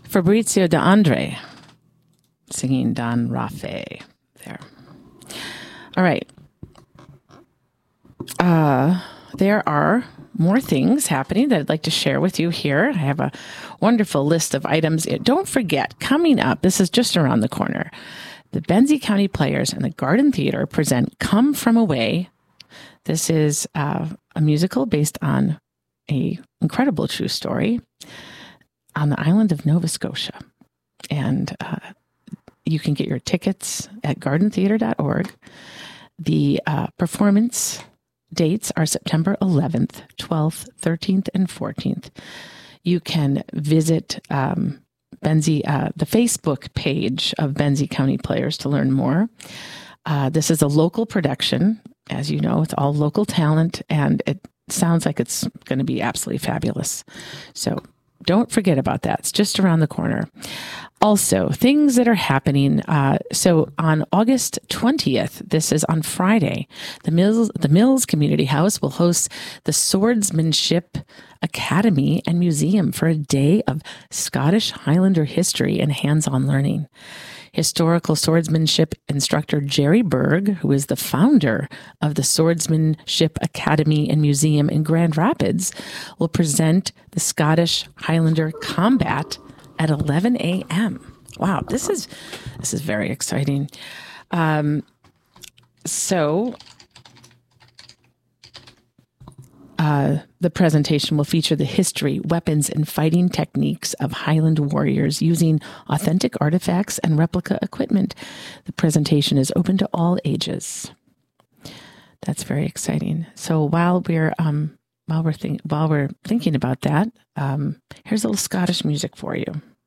Fabrizio De Andre singing Don Rafe there. All right. There are more things happening that I'd like to share with you here. I have a wonderful list of items. Don't forget, coming up, this is just around the corner, the Benzie County Players and the Garden Theater present Come From Away. This is a musical based on a incredible true story on the island of Nova Scotia. And you can get your tickets at gardentheater.org. The performance dates are September 11th, 12th, 13th, and 14th. You can visit the Facebook page of Benzie County Players to learn more. This is a local production. As you know, it's all local talent, and it sounds like it's going to be absolutely fabulous. So don't forget about that. It's just around the corner. Also, things that are happening. So on August 20th, this is on Friday, the Mills Community House will host the Swordsmanship Academy and Museum for a day of Scottish Highlander history and hands-on learning. Historical swordsmanship instructor Jerry Berg, who is the founder of the Swordsmanship Academy and Museum in Grand Rapids, will present the Scottish Highlander combat at 11 a.m. Wow, this is very exciting. The presentation will feature the history, weapons, and fighting techniques of Highland warriors using authentic artifacts and replica equipment. The presentation is open to all ages. That's very exciting. So while we're thinking about that, here's a little Scottish music for you.